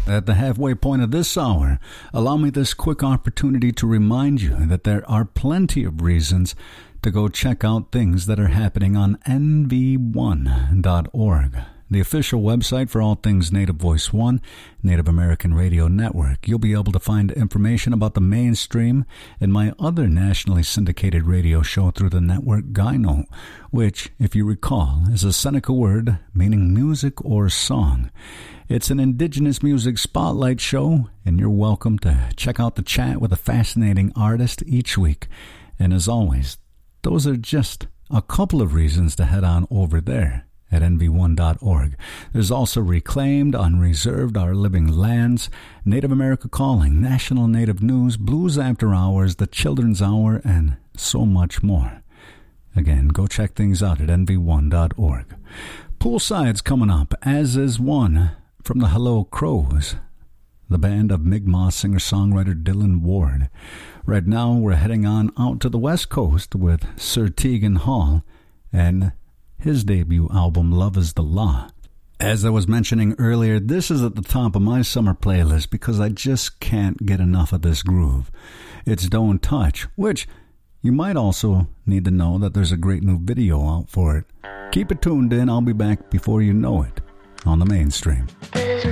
At the halfway point of this hour, allow me this quick opportunity to remind you that there are plenty of reasons to go check out things that are happening on nv1.org, the official website for all things Native Voice One, Native American Radio Network. You'll be able to find information about the Mainstream and my other nationally syndicated radio show through the network, Gyno, which, if you recall, is a Seneca word meaning music or song. It's an indigenous music spotlight show, and you're welcome to check out the chat with a fascinating artist each week. And as always, those are just a couple of reasons to head on over there at nv1.org. There's also Reclaimed, Unreserved, Our Living Lands, Native America Calling, National Native News, Blues After Hours, The Children's Hour, and so much more. Again, go check things out at nv1.org. Poolside's coming up, as is one from the Hello Crows, the band of Mi'kmaq singer-songwriter Dylan Ward. Right now, we're heading on out to the West Coast with Sir Tegan Hall and his debut album, Love is the Law. As I was mentioning earlier, this is at the top of my summer playlist because I just can't get enough of this groove. It's Don't Touch, which you might also need to know that there's a great new video out for it. Keep it tuned in. I'll be back before you know it on the Mainstream. This is